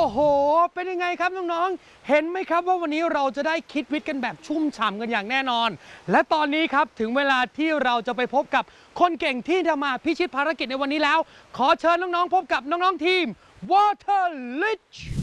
โหเป็นยังไงครับน้องๆเห็นไหมครับว่าวันนี้เราจะได้คิดวิทย์กันแบบชุ่มฉ่ำกันอย่างแน่นอนและตอนนี้ครับถึงเวลาที่เราจะไปพบกับคนเก่งที่จะมาพิชิตภารกิจในวันนี้แล้วขอเชิญน้องๆพบกับน้องๆทีม Water Lich